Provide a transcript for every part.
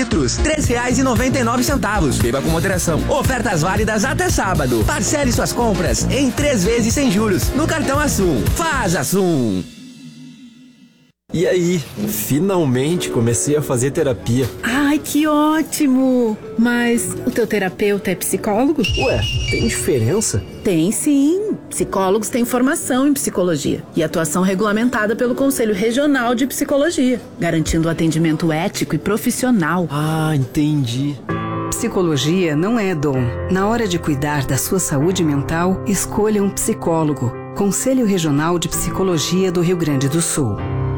litros, R$3,99. Beba com moderação. Ofertas válidas até sábado. Parcele suas compras em 3 vezes sem juros no cartão Assum. Faz Assum. E aí, finalmente comecei a fazer terapia. Ai, que ótimo! Mas o teu terapeuta é psicólogo? Ué, tem diferença? Tem sim. Psicólogos têm formação em psicologia e atuação regulamentada pelo Conselho Regional de Psicologia, garantindo atendimento ético e profissional. Ah, entendi. Psicologia não é dom. Na hora de cuidar da sua saúde mental, escolha um psicólogo. Conselho Regional de Psicologia do Rio Grande do Sul.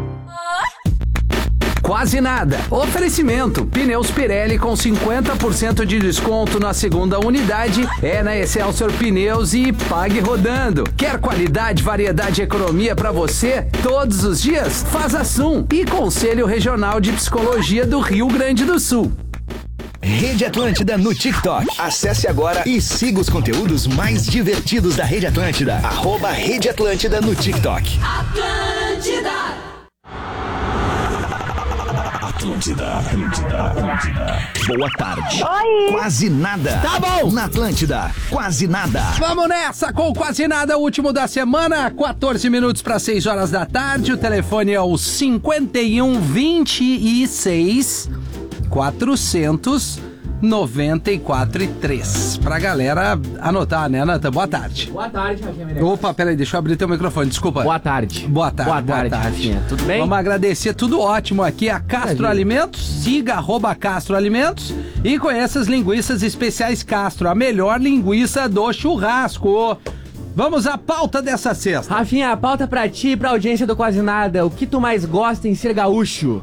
Quase nada. Oferecimento. Pneus Pirelli com 50% de desconto na segunda unidade. É na Excelsior Pneus e pague rodando. Quer qualidade, variedade e economia pra você todos os dias? Faz Assum e Conselho Regional de Psicologia do Rio Grande do Sul. Rede Atlântida no TikTok. Acesse agora e siga os conteúdos mais divertidos da Rede Atlântida. @Rede Atlântida no TikTok. Atlântida. Boa tarde. Oi. Quase nada. Tá bom. Na Atlântida, quase nada. Vamos nessa com Quase Nada, último da semana, 14 minutos para 6 horas da tarde. O telefone é o 51 26 400 94,3. Pra galera anotar, né, Natan? Boa tarde. Boa tarde, Rafinha Meirelles. Opa, peraí, deixa eu abrir teu microfone, desculpa. Boa tarde. Boa tarde. Rafinha. Tudo bem? Vamos agradecer, tudo ótimo aqui a Castro Alimentos. Siga @Castro Alimentos e conheça as linguiças especiais Castro, a melhor linguiça do churrasco. Vamos à pauta dessa sexta. Rafinha, a pauta pra ti e pra audiência do Quase Nada. O que tu mais gosta em ser gaúcho?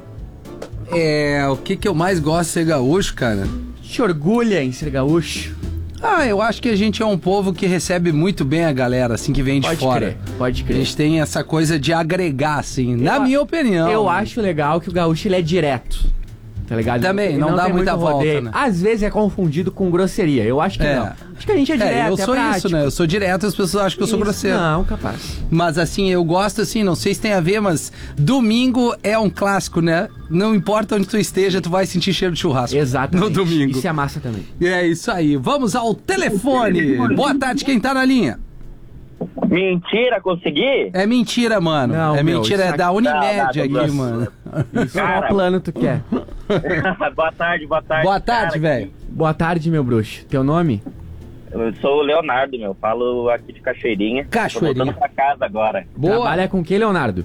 O que eu mais gosto de ser gaúcho, cara? Te orgulha em ser gaúcho? Eu acho que a gente é um povo que recebe muito bem a galera, assim, que vem de fora. Pode crer. A gente tem essa coisa de agregar, assim, na minha opinião. Eu acho legal que o gaúcho, ele é direto. Tá ligado? Também, não dá tem muita muito rodeio. volta, né? Às vezes é confundido com grosseria. Eu acho que não. Acho que a gente é direto, eu sou prático. isso, né? Eu sou direto, as pessoas acham que eu sou grosseiro. Não, capaz. Mas assim, eu gosto assim, não sei se tem a ver, mas domingo é um clássico, né? Não importa onde tu esteja, tu vai sentir cheiro de churrasco. Exatamente. No domingo. Isso é massa também. É isso aí. Vamos ao telefone. Boa tarde, quem tá na linha? Mentira, consegui? É mentira, mano. Não, mentira, é da Unimed aqui, mano. Isso é o plano tu quer. Boa tarde. Boa tarde, velho. Boa tarde, meu bruxo. Teu nome? Eu sou o Leonardo, falo aqui de Cachoeirinha. Tô voltando pra casa agora. Boa. Trabalha com o que, Leonardo?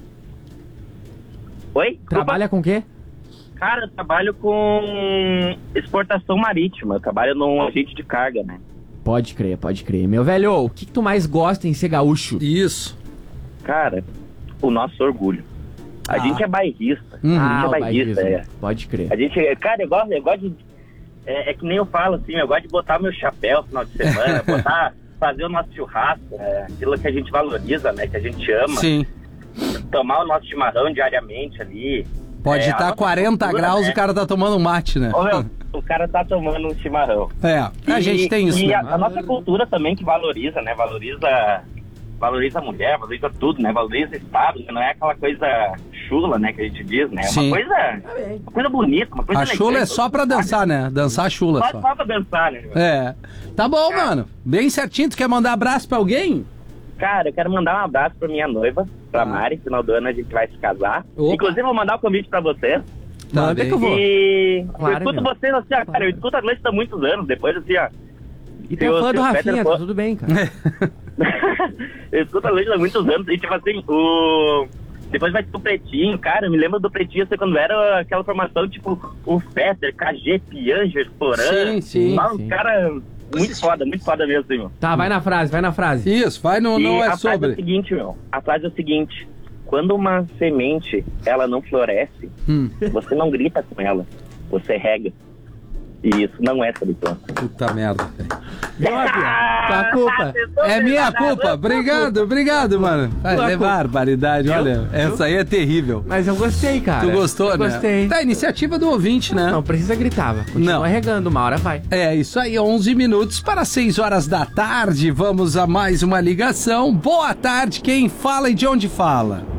Oi? Trabalha com o quê? Cara, eu trabalho com exportação marítima. Eu trabalho num agente de carga, né? Pode crer. Meu velho, o que tu mais gosta em ser gaúcho? Isso. Cara, o nosso orgulho. A gente é bairrista. Pode crer. A gente, cara, eu gosto de... É que nem eu falo, assim, eu gosto de botar meu chapéu no final de semana, fazer o nosso churrasco, aquilo que a gente valoriza, né, que a gente ama. Sim. Tomar o nosso chimarrão diariamente ali. Pode estar 40 graus, né? O cara tá tomando mate, né? O cara tá tomando um chimarrão. A gente tem isso, e né? a nossa cultura também que valoriza, né? Valoriza a mulher, valoriza tudo, né? Valoriza o estado, né? Não é aquela coisa chula, né? Que a gente diz, né? Sim. Uma coisa bonita, uma coisa A chula é só pra dançar, né? Dançar a chula só. Só pra dançar, né? Tá bom, mano. Bem certinho. Tu quer mandar abraço pra alguém? Cara, eu quero mandar um abraço pra minha noiva, pra Mari. Final do ano a gente vai se casar. Opa. Inclusive, vou mandar o convite pra vocês. Manda que eu vou. E Claro, eu escuto vocês assim, ó, cara, eu escuto a Atlântida há muitos anos, depois assim, ó. E tem fã do Rafinha, tá tudo bem, cara. Eu escuto a Atlântida há muitos anos, e tipo assim, depois vai ter o Pretinho, cara, eu me lembro do Pretinho, assim, quando era aquela formação, tipo, o Fetter, KG, Pianger, Porã. Sim. Um cara muito foda mesmo, assim, meu. Tá, vai na frase. Isso, vai no não é sobre. Frase é o seguinte, a frase é o seguinte: quando uma semente, ela não floresce, você não grita com ela, você rega. E isso não é sobre planta. Puta merda, velho. Tua culpa. É minha culpa. Obrigado, mano. É barbaridade, olha. Essa aí é terrível. Mas eu gostei, cara. Tu gostou, né? Gostei. Tá, iniciativa do ouvinte, né? Não precisa gritar, continua regando, uma hora vai. É, isso aí, 11 minutos para 6 horas da tarde. Vamos a mais uma ligação. Boa tarde, quem fala e de onde fala?